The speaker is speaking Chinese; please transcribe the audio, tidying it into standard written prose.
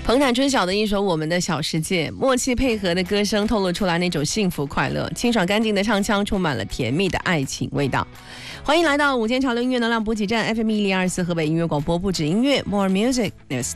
彭坦春晓的一首《我们的小世界》，默契配合的歌声透露出来那种幸福快乐，清爽干净的唱腔充满了甜蜜的爱情味道。欢迎来到午间潮流音乐能量补给站 FM 1024河北音乐广播，不止音乐 More Music News。